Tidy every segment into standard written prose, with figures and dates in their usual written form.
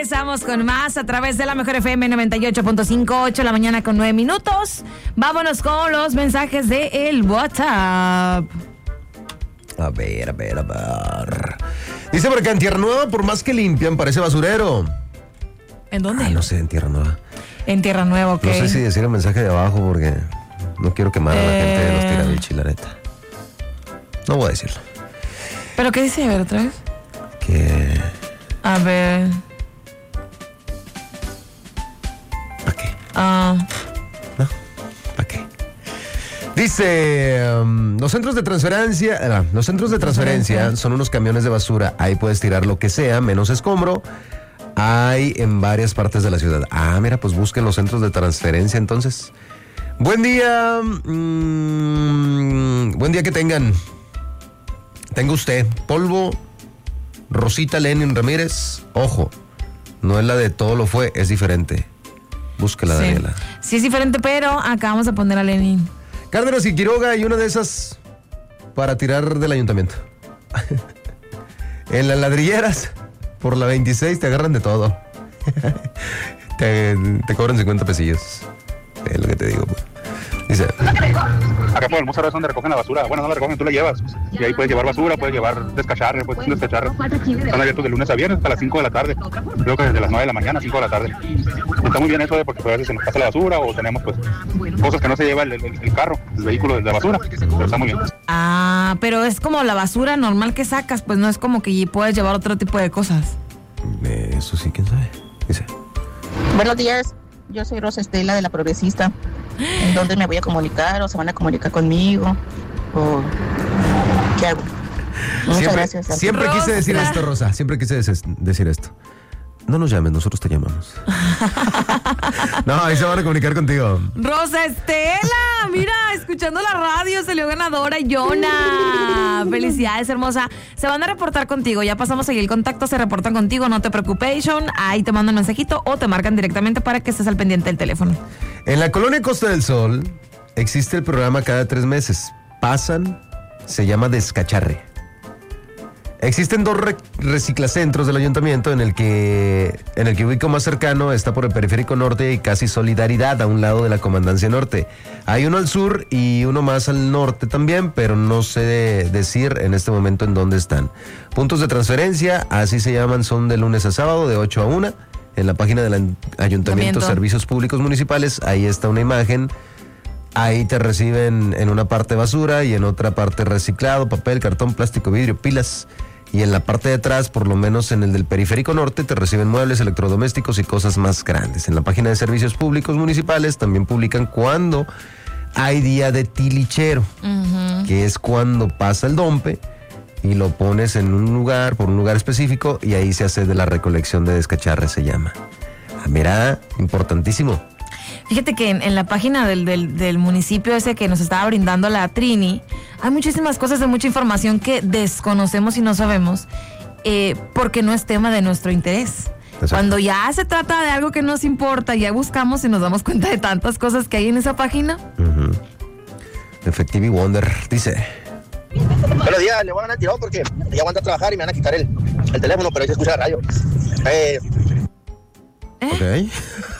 Regresamos con más a través de la Mejor FM 98.5, 8 de la mañana con 9 minutos. Vámonos con los mensajes de el WhatsApp. A ver. Dice por acá, en Tierra Nueva, por más que limpian, parece basurero. ¿En dónde? No sé, en Tierra Nueva. En Tierra Nueva, ok. No sé si decir el mensaje de abajo porque no quiero quemar a la gente de los Tirabichi, la neta. No voy a decirlo. ¿Pero qué dice? A ver, otra vez. Que... A ver. ¿Para qué? No, ¿para qué? Dice, los centros de transferencia son unos camiones de basura. Ahí puedes tirar lo que sea, menos escombro. Hay en varias partes de la ciudad. Mira, pues busquen los centros de transferencia entonces. Buen día. Buen día que tengan. Tenga usted polvo Rosita Lenin Ramírez. Ojo, no es la de Todo lo fue, es diferente. Búsquela, sí. Daniela. Sí, es diferente, pero acá vamos a poner a Lenin. Cárdenas y Quiroga y una de esas para tirar del ayuntamiento. En las ladrilleras, por la 26 te agarran de todo. te cobran 50 pesillos. Es lo que te digo, pues. Dice, acá por el museo es donde recogen la basura. Bueno, no la recogen, tú la llevas. Y ahí puedes llevar basura, puedes llevar descacharre, puedes descacharre. Están abiertos de lunes a viernes hasta las 5 de la tarde. Creo que desde las 9 de la mañana a 5 de la tarde. Está muy bien eso porque a veces se nos pasa la basura o tenemos pues cosas que no se lleva el carro, el vehículo de la basura. Pero está muy bien. Pero es como la basura normal que sacas, pues no es como que puedes llevar otro tipo de cosas. Eso sí, quién sabe. Dice. Buenos días, yo soy Rosa Estela de La Progresista. ¿En dónde me voy a comunicar? ¿O se van a comunicar conmigo? ¿O qué hago? Muchas gracias. Siempre Rosa. quise decir esto, Rosa. Siempre quise decir esto. No nos llames, nosotros te llamamos. No, ahí se van a comunicar contigo. Rosa Estela, mira, escuchando la radio, salió ganadora Yona. Felicidades, hermosa. Se van a reportar contigo, ya pasamos ahí el contacto, se reportan contigo, no te preocupes. Ahí te mandan un mensajito o te marcan directamente para que estés al pendiente del teléfono. En la colonia Costa del Sol existe el programa cada 3 meses. Pasan, se llama Descacharre. Existen 2 reciclacentros del ayuntamiento en el que ubico más cercano está por el Periférico Norte y casi Solidaridad a un lado de la Comandancia Norte. Hay uno al sur y uno más al norte también, pero no sé decir en este momento en dónde están. Puntos de transferencia, así se llaman, son de lunes a sábado de 8 a 1. En la página del Ayuntamiento Servicios Públicos Municipales, ahí está una imagen. Ahí te reciben en una parte basura y en otra parte reciclado, papel, cartón, plástico, vidrio, pilas. Y en la parte de atrás, por lo menos en el del Periférico Norte, te reciben muebles, electrodomésticos y cosas más grandes. En la página de Servicios Públicos Municipales también publican cuando hay día de tilichero, que es cuando pasa el dompe y lo pones en un lugar, por un lugar específico, y ahí se hace de la recolección de descacharre, se llama. Mira, importantísimo. Fíjate que en la página del municipio ese que nos estaba brindando la Trini, hay muchísimas cosas de mucha información que desconocemos y no sabemos porque no es tema de nuestro interés. Exacto. Cuando ya se trata de algo que nos importa, ya buscamos y nos damos cuenta de tantas cosas que hay en esa página. Effective Wonder dice: buenos días, le voy a ganar el tirón porque ya aguanta a trabajar y me van a quitar el teléfono, pero ahí se escucha la radio. Ok.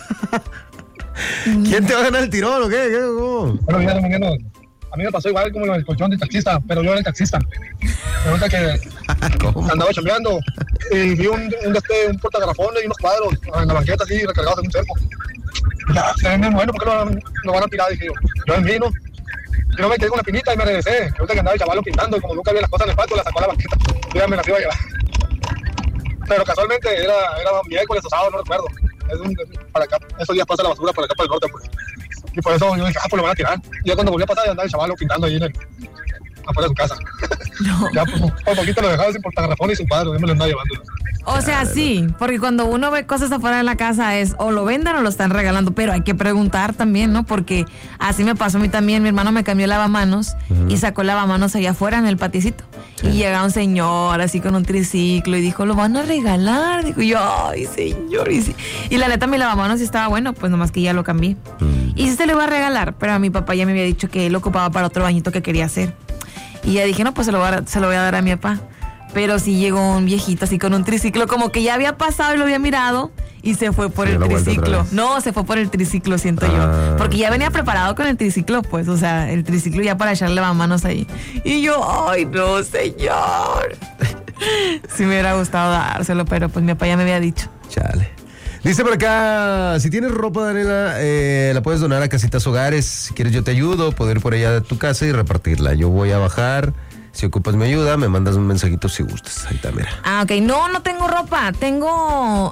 ¿Quién te va a ganar el tirón o qué? ¿Cómo? Bueno, mira, mañana, a mí me pasó igual como el colchón del taxista, pero yo era el taxista. Pregunta que andaba chambeando y vi un portagarrafón y unos cuadros en la banqueta así recargados en un cerco. Ya, se ven bien bueno, ¿por qué lo van a tirar? Dije yo en vino. Yo no me quedé con la pinita y me regresé. Pregunta que andaba el chavalo pintando y como nunca había las cosas en el palco, la sacó a la banqueta. Yo ya me las iba a llevar. Pero casualmente era miércoles o sábado, no recuerdo. Para acá, esos días pasa la basura por acá para el norte, pues. Y por eso yo dije, pues lo van a tirar. Y ya cuando volví a pasar, ya andaba el chaval pintando ahí afuera de su casa. No. Ya pues, por poquito lo dejaba sin portagarrafón y sin cuadro, ya me lo andaba llevando. O sea, sí, porque cuando uno ve cosas afuera de la casa es o lo venden o lo están regalando, pero hay que preguntar también, ¿no? Porque así me pasó a mí también, mi hermano me cambió el lavamanos y sacó el lavamanos allá afuera en el paticito. Y llega un señor así con un triciclo y dijo, lo van a regalar. Dijo yo, ay, señor. Y la neta, mi lavamanos sí estaba bueno, pues nomás que ya lo cambié. Y sí se lo iba a regalar, pero a mi papá ya me había dicho que él lo ocupaba para otro bañito que quería hacer. Y ya dije, no, pues se lo voy a dar a mi papá. Pero sí llegó un viejito así con un triciclo, como que ya había pasado y lo había mirado y se fue por el triciclo. No, se fue por el triciclo, siento yo. Porque ya venía preparado con el triciclo, pues, o sea, el triciclo ya para echarle manos ahí. Y yo, ay, no, señor. Sí me hubiera gustado dárselo, pero pues mi papá ya me había dicho. Chale. Dice por acá, si tienes ropa, Daniela, la puedes donar a Casitas Hogares. Si quieres yo te ayudo, poder ir por allá de tu casa y repartirla. Yo voy a bajar. Si ocupas mi ayuda, me mandas un mensajito si gustas. Ahí está, mira. Ah, ok. No tengo ropa. Tengo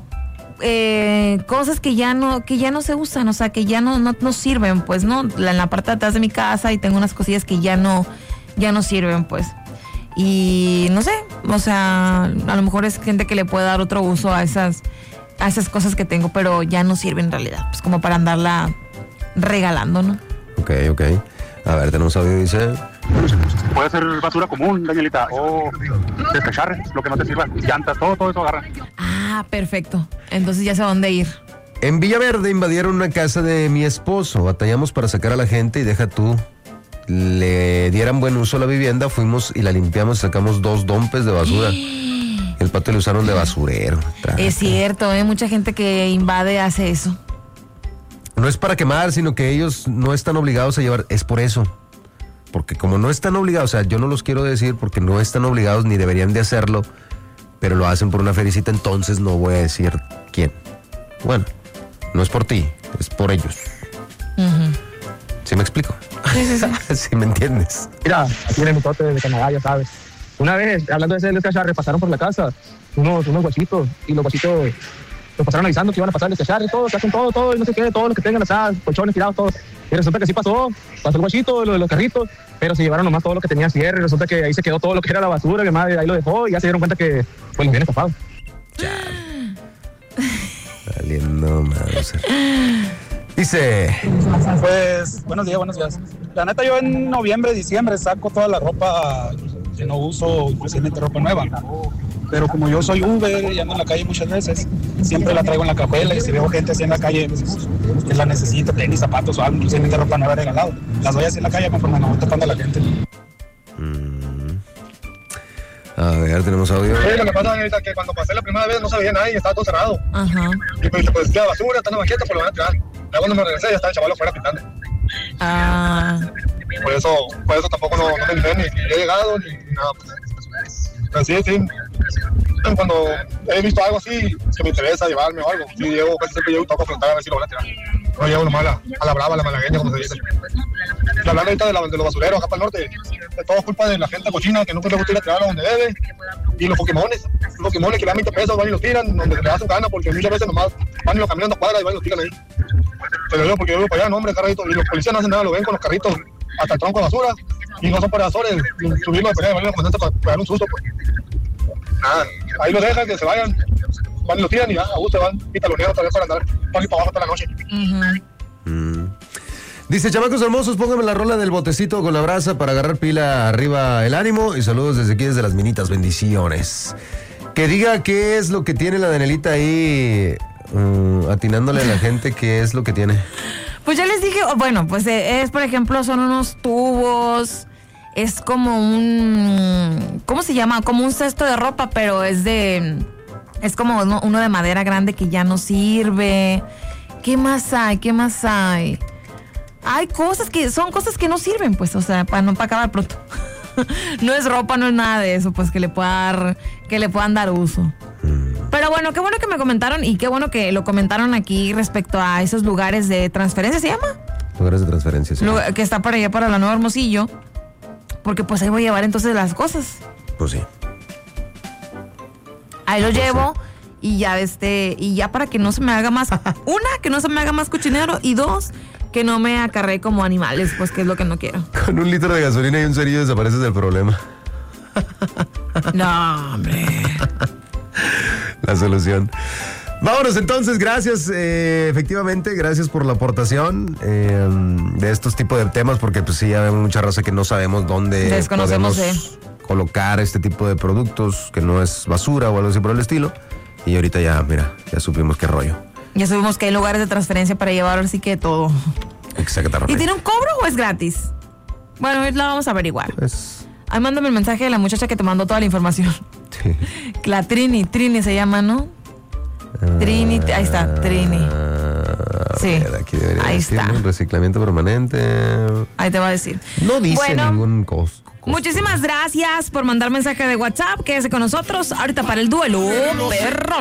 cosas que ya no se usan, o sea, que ya no sirven, pues, ¿no? En la parte de atrás de mi casa y tengo unas cosillas que ya no sirven, pues. Y no sé, o sea, a lo mejor es gente que le puede dar otro uso a esas cosas que tengo, pero ya no sirven en realidad, pues como para andarla regalando, ¿no? Ok. A ver, tenemos audio, dice... Puede ser basura común, Danielita, o descacharre, lo que no te sirva, llantas, todo eso agarran. Ah, perfecto. Entonces ya sé a dónde ir. En Villaverde invadieron una casa de mi esposo. Batallamos para sacar a la gente y deja tú. Le dieran buen uso a la vivienda, fuimos y la limpiamos y sacamos 2 dompes de basura. El patio lo usaron de basurero. Es cierto, mucha gente que invade hace eso. No es para quemar, sino que ellos no están obligados a llevar, es por eso. Porque como no están obligados, o sea, yo no los quiero decir porque no están obligados ni deberían de hacerlo, pero lo hacen por una felicita, entonces no voy a decir quién. Bueno, no es por ti, es por ellos. ¿Sí me explico? Sí. ¿Sí me entiendes? Mira, aquí en el mitote de Canadá, ya sabes. Una vez, hablando de ese descacharre, pasaron por la casa unos guachitos y los guachitos los pasaron avisando que iban a pasar el descacharre, todo, que hacen todo y no sé qué, todo lo que tengan, las colchones tirados, todo. Y resulta que sí pasó el guachito, lo de los carritos, pero se llevaron nomás todo lo que tenía cierre. Resulta que ahí se quedó todo lo que era la basura, mi madre ahí lo dejó y ya se dieron cuenta que pues los viene tapado. Saliendo más. Dice... Pues, buenos días. La neta, yo en noviembre, diciembre saco toda la ropa que no uso, inclusive ropa nueva. Pero como yo soy Uber y ando en la calle muchas veces, siempre la traigo en la cajuela y si veo gente así en la calle pues, que la necesita, tenis, zapatos o algo, inclusive ropa nueva regalado, las voy así en la calle conforme me voy tapando a la gente. A ver, tenemos audio. Sí, lo que pasa es que cuando pasé la primera vez no se veía nadie, estaba todo cerrado. Ajá. Y pues la basura, está en la banqueta, pues lo van a tirar. Ya cuando me regresé ya estaba el chaval afuera pintando. Ah. Por eso tampoco no me animé ni he llegado ni nada. Pero sí. Cuando he visto algo así que me interesa llevarme o algo, sí llego, casi siempre llego y toco a preguntar a ver si lo van a tirar. No llevo nomás a la brava, a la malagueña, como se dice. Y hablando ahorita de los basureros acá para el norte, de todo es culpa de la gente cochina que nunca le gusta ir a tirar a donde debe. Y los Pokémones que le dan 20 pesos van y los tiran donde le da su gana, porque muchas veces nomás van y los caminan 2 cuadras y van y los tiran ahí. Te lo digo porque yo vivo para allá, no hombre, carrito, y los policías no hacen nada, lo ven con los carritos hasta el tronco de basura y no son paradores, subirlo de pelea, van a los comandantes para pegar un susto. Pues. Nada, ahí lo dejan, que se vayan, van y lo tiran y ya, a gusto van y talonean otra vez para andar para ir para abajo toda la noche. Dice, chamacos hermosos, pónganme la rola del botecito con la brasa para agarrar pila arriba el ánimo y saludos desde aquí, desde Las Minitas, bendiciones. Que diga qué es lo que tiene la Danielita ahí, atinándole a la gente qué es lo que tiene. Pues ya les dije, bueno, pues es, por ejemplo, son unos tubos, es como un, ¿cómo se llama? Como un cesto de ropa, pero es como uno de madera grande que ya no sirve. ¿Qué más hay? Hay cosas son cosas que no sirven, pues, o sea, para acabar pronto. No es ropa, no es nada de eso, pues, que le puedan dar uso. Pero bueno, qué bueno que me comentaron y qué bueno que lo comentaron aquí respecto a esos lugares de transferencia, ¿se llama? Lugares de transferencia, sí. Que está por allá para la Nueva Hermosillo, porque pues ahí voy a llevar entonces las cosas. Pues sí. Ahí lo llevo y ya para que no se me haga más, que no se me haga más cochinero y 2, que no me acarree como animales, pues que es lo que no quiero. Con 1 litro de gasolina y un cerillo desapareces del problema. No, hombre. La solución. Vámonos entonces, gracias, efectivamente, gracias por la aportación de estos tipos de temas, porque pues sí, hay mucha raza que no sabemos dónde podemos colocar este tipo de productos, que no es basura o algo así por el estilo. Y ahorita ya supimos qué rollo. Ya sabemos que hay lugares de transferencia para llevar así que todo. Exactamente. ¿Y tiene un cobro o es gratis? Bueno, la vamos a averiguar. Ahí mándame el mensaje de la muchacha que te mandó toda la información. La Trini se llama, ¿no? Trini, ahí está, Trini. Sí, aquí debería ahí decir, está. ¿no? Reciclamiento permanente. Ahí te va a decir. No dice Bueno, ningún costo. Muchísimas gracias por mandar mensaje de WhatsApp. Quédese con nosotros ahorita para el duelo perro.